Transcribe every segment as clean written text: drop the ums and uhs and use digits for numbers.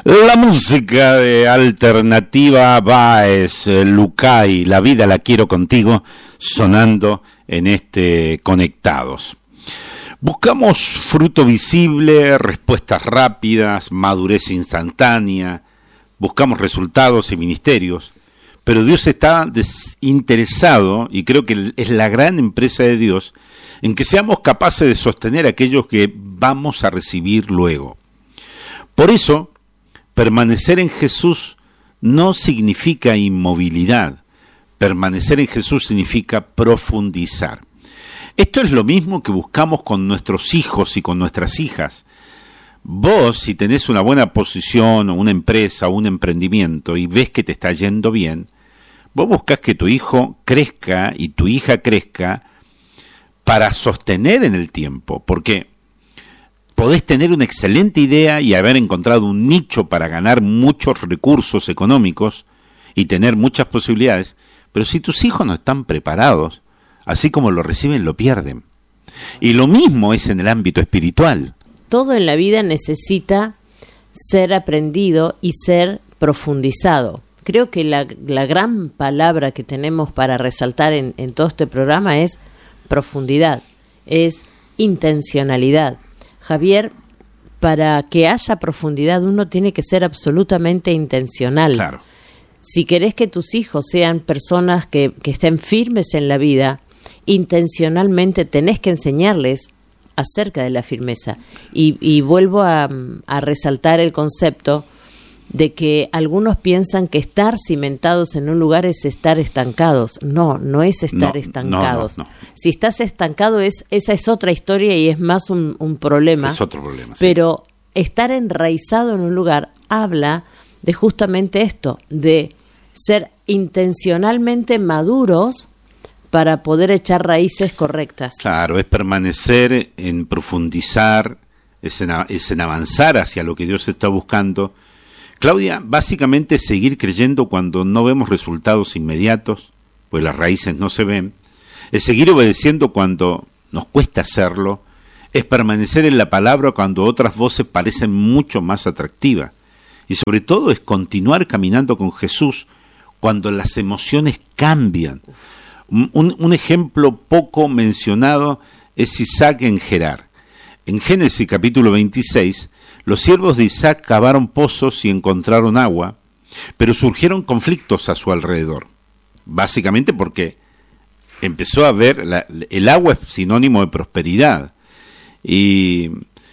La música de Alternativa Báez, Lucay, La vida la quiero contigo, sonando en este Conectados. Buscamos fruto visible, respuestas rápidas, madurez instantánea, buscamos resultados y ministerios, pero Dios está desinteresado, y creo que es la gran empresa de Dios, en que seamos capaces de sostener aquello que vamos a recibir luego. Por eso, permanecer en Jesús no significa inmovilidad. Permanecer en Jesús significa profundizar. Esto es lo mismo que buscamos con nuestros hijos y con nuestras hijas. Vos, si tenés una buena posición o una empresa o un emprendimiento y ves que te está yendo bien, vos buscás que tu hijo crezca y tu hija crezca para sostener en el tiempo, porque podés tener una excelente idea y haber encontrado un nicho para ganar muchos recursos económicos y tener muchas posibilidades, pero si tus hijos no están preparados, así como lo reciben, lo pierden. Y lo mismo es en el ámbito espiritual. Todo en la vida necesita ser aprendido y ser profundizado. Creo que la gran palabra que tenemos para resaltar en todo este programa es profundidad, es intencionalidad. Javier, para que haya profundidad uno tiene que ser absolutamente intencional. Claro. Si querés que tus hijos sean personas que estén firmes en la vida, intencionalmente tenés que enseñarles acerca de la firmeza. Y vuelvo a resaltar el concepto de que algunos piensan que estar cimentados en un lugar es estar estancados. No es estar estancados. No. Si estás estancado, esa es otra historia y es más un problema. Es otro problema, sí. Pero estar enraizado en un lugar habla de justamente esto, de ser intencionalmente maduros para poder echar raíces correctas. Claro, es permanecer en profundizar, es en avanzar hacia lo que Dios está buscando. Claudia, básicamente seguir creyendo cuando no vemos resultados inmediatos, pues las raíces no se ven, es seguir obedeciendo cuando nos cuesta hacerlo, es permanecer en la palabra cuando otras voces parecen mucho más atractivas, y sobre todo es continuar caminando con Jesús cuando las emociones cambian. Un ejemplo poco mencionado es Isaac en Gerar. En Génesis capítulo 26, los siervos de Isaac cavaron pozos y encontraron agua, pero surgieron conflictos a su alrededor. Básicamente porque empezó a ver, el agua es sinónimo de prosperidad, y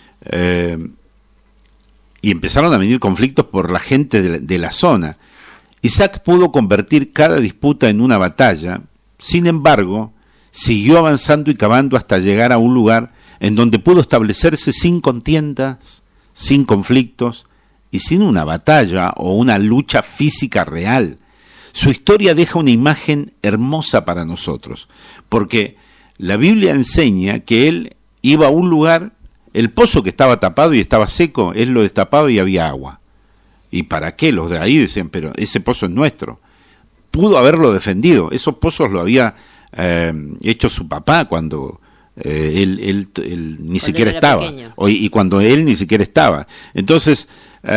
empezaron a venir conflictos por la gente de la zona. Isaac pudo convertir cada disputa en una batalla, sin embargo, siguió avanzando y cavando hasta llegar a un lugar en donde pudo establecerse sin contiendas, sin conflictos y sin una batalla o una lucha física real. Su historia deja una imagen hermosa para nosotros, porque la Biblia enseña que él iba a un lugar, el pozo que estaba tapado y estaba seco, él lo destapaba y había agua. ¿Y para qué? Los de ahí decían, pero ese pozo es nuestro. Pudo haberlo defendido, esos pozos lo había hecho su papá cuando él ni siquiera estaba, y cuando él ni siquiera estaba. Entonces,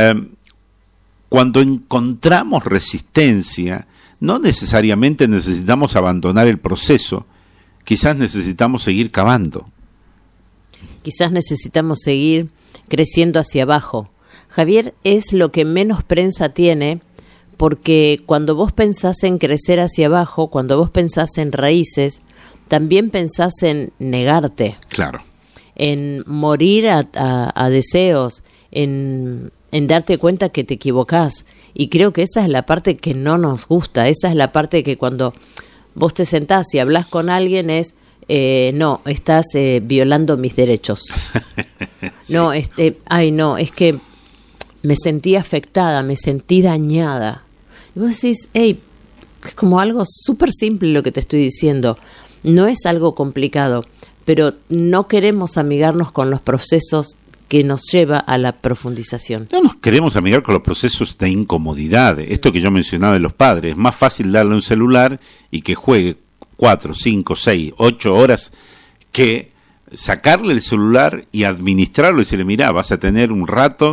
cuando encontramos resistencia, no necesariamente necesitamos abandonar el proceso, quizás necesitamos seguir cavando. Quizás necesitamos seguir creciendo hacia abajo. Javier, es lo que menos prensa tiene, porque cuando vos pensás en crecer hacia abajo, cuando vos pensás en raíces, también pensás en negarte. Claro. En morir a deseos, en darte cuenta que te equivocás. Y creo que esa es la parte que no nos gusta, esa es la parte que cuando vos te sentás y hablás con alguien es, no, estás violando mis derechos. Sí. No, es que me sentí afectada, me sentí dañada. Y vos decís, hey, es como algo súper simple lo que te estoy diciendo. No es algo complicado, pero no queremos amigarnos con los procesos que nos lleva a la profundización. No nos queremos amigar con los procesos de incomodidad. Esto que yo mencionaba de los padres, es más fácil darle un celular y que juegue 4, 5, 6, 8 horas que sacarle el celular y administrarlo y decirle, mirá, vas a tener un rato,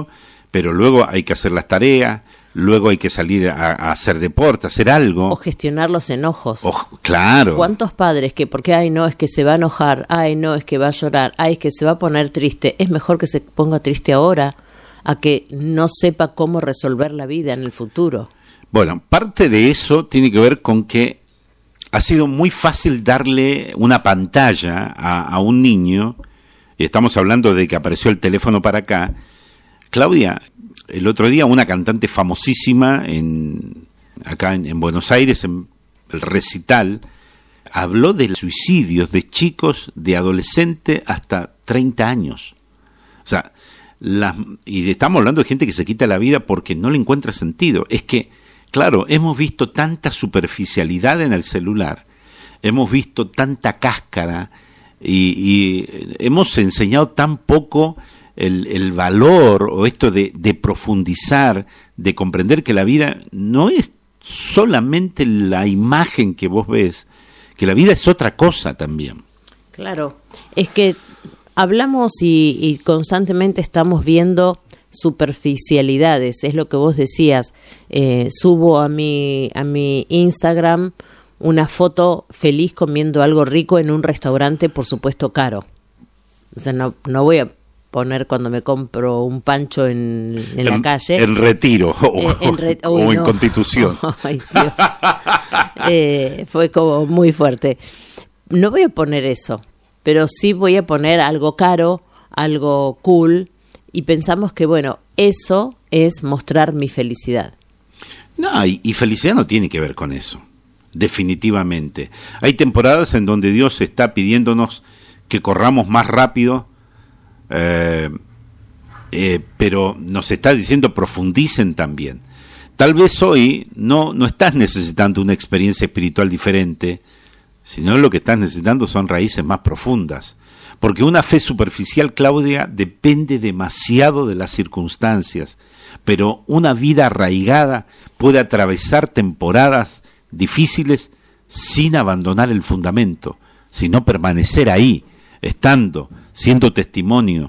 pero luego hay que hacer las tareas, luego hay que salir a hacer deporte, a hacer algo. O gestionar los enojos. Claro. ¿Cuántos padres que, porque, ay, no, es que se va a enojar, ay, no, es que va a llorar, ay, es que se va a poner triste? Es mejor que se ponga triste ahora a que no sepa cómo resolver la vida en el futuro. Bueno, parte de eso tiene que ver con que ha sido muy fácil darle una pantalla a un niño, y estamos hablando de que apareció el teléfono para acá. Claudia, el otro día una cantante famosísima acá en Buenos Aires, en el recital, habló de suicidios de chicos, de adolescentes hasta 30 años. O sea, y estamos hablando de gente que se quita la vida porque no le encuentra sentido. Es que, claro, hemos visto tanta superficialidad en el celular, hemos visto tanta cáscara y hemos enseñado tan poco el valor o esto de profundizar, de comprender que la vida no es solamente la imagen que vos ves, que la vida es otra cosa también. Claro, es que hablamos y constantemente estamos viendo superficialidades, es lo que vos decías. Subo a mi Instagram una foto feliz comiendo algo rico en un restaurante, por supuesto caro. O sea, no voy a poner cuando me compro un pancho en la calle. En Retiro o en Constitución. Ay, Dios. Fue como muy fuerte. No voy a poner eso, pero sí voy a poner algo caro, algo cool, y pensamos que, bueno, eso es mostrar mi felicidad. No, y felicidad no tiene que ver con eso, definitivamente. Hay temporadas en donde Dios está pidiéndonos que corramos más rápido, pero nos está diciendo profundicen también. Tal vez hoy no estás necesitando una experiencia espiritual diferente, sino lo que estás necesitando son raíces más profundas. Porque una fe superficial, Claudia, depende demasiado de las circunstancias, pero una vida arraigada puede atravesar temporadas difíciles sin abandonar el fundamento, sino permanecer ahí, estando, siendo testimonio.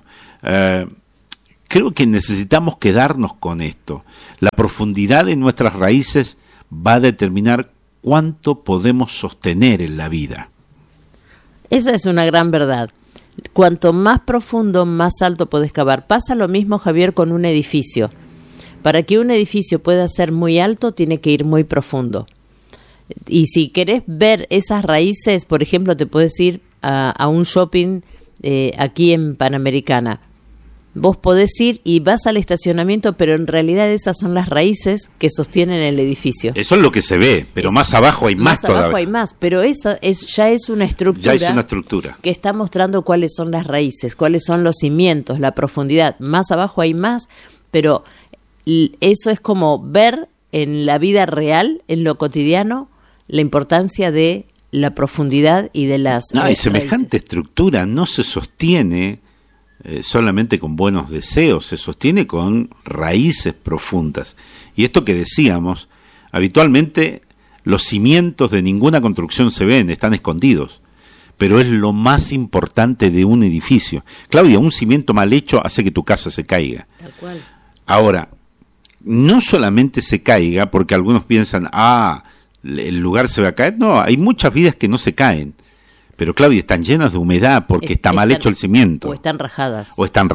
Creo que necesitamos quedarnos con esto. La profundidad de nuestras raíces va a determinar cuánto podemos sostener en la vida. Esa es una gran verdad. Cuanto más profundo, más alto podés cavar. Pasa lo mismo, Javier, con un edificio. Para que un edificio pueda ser muy alto, tiene que ir muy profundo. Y si querés ver esas raíces, por ejemplo, te podés ir a un shopping aquí en Panamericana. Vos podés ir y vas al estacionamiento, pero en realidad esas son las raíces que sostienen el edificio. Eso es lo que se ve, pero más abajo hay más todavía. Más abajo hay más, pero eso ya es una estructura. Ya es una estructura. Que está mostrando cuáles son las raíces, cuáles son los cimientos, la profundidad. Más abajo hay más, pero eso es como ver en la vida real, en lo cotidiano, la importancia de la profundidad y de las y semejante estructura no se sostiene solamente con buenos deseos, se sostiene con raíces profundas. Y esto que decíamos, habitualmente los cimientos de ninguna construcción se ven, están escondidos, pero es lo más importante de un edificio. Claudia, un cimiento mal hecho hace que tu casa se caiga. Tal cual. Ahora, no solamente se caiga porque algunos piensan, el lugar se va a caer. No, hay muchas vidas que no se caen. Pero, Claudia, están llenas de humedad porque está mal hecho el cimiento. O están rajadas.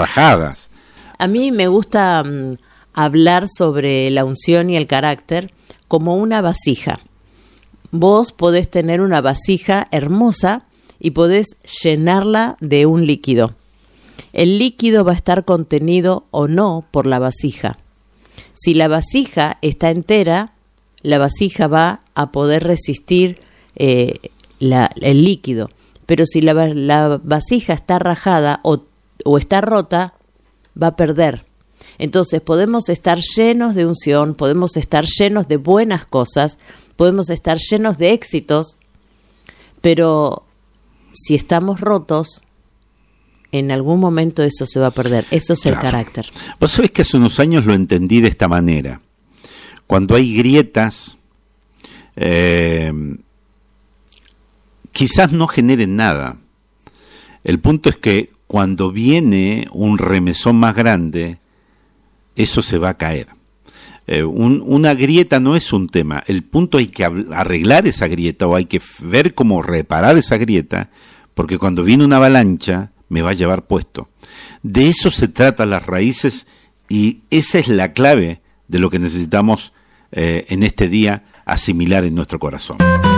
A mí me gusta hablar sobre la unción y el carácter como una vasija. Vos podés tener una vasija hermosa y podés llenarla de un líquido. El líquido va a estar contenido o no por la vasija. Si la vasija está entera, la vasija va a poder resistir el líquido, pero si la vasija está rajada o está rota, va a perder. Entonces podemos estar llenos de unción, podemos estar llenos de buenas cosas, podemos estar llenos de éxitos, pero si estamos rotos, en algún momento eso se va a perder. Eso es el carácter. Vos sabés que hace unos años lo entendí de esta manera. Cuando hay grietas, quizás no generen nada. El punto es que cuando viene un remesón más grande, eso se va a caer. Una grieta no es un tema, el punto hay que arreglar esa grieta o hay que ver cómo reparar esa grieta, porque cuando viene una avalancha me va a llevar puesto. De eso se trata las raíces y esa es la clave de lo que necesitamos en este día asimilar en nuestro corazón.